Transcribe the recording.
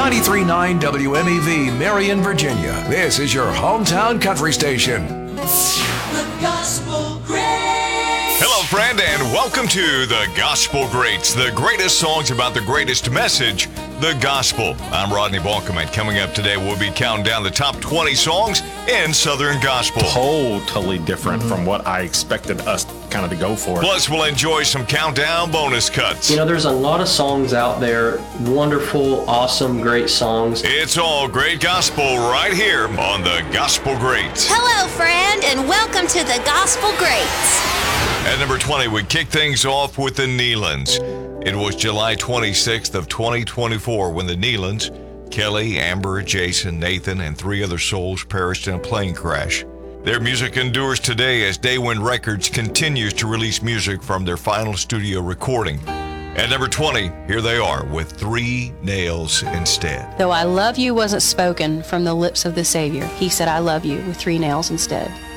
93.9 WMEV, Marion, Virginia. This is your hometown country station. The Gospel Greats. Hello, friend, and welcome to the Gospel Greats, the greatest songs about the greatest message, the gospel. I'm Rodney Balkman. Coming up today, we'll be counting down the top 20 songs in Southern Gospel. Totally different from what I expected us kind of to go for. Plus, we'll enjoy some countdown bonus cuts. You know, there's a lot of songs out there, wonderful, awesome, great songs. It's all great gospel right here on the Gospel Greats. Hello, friend, and welcome to the Gospel Greats. At number 20, we kick things off with the Nealons. It was July 26th of 2024 when the Nealons, Kelly, Amber, Jason, Nathan, and 3 other souls perished in a plane crash. Their music endures today as Daywind Records continues to release music from their final studio recording. At number 20, here they are with 3 Nails Instead. Though I love you wasn't spoken from the lips of the Savior, he said I love you with 3 nails instead.